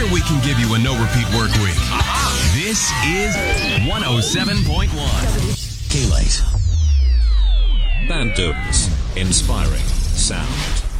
sure we can give you a no-repeat work week. This is 107.1. K-Lite. Bandooms. Inspiring sound.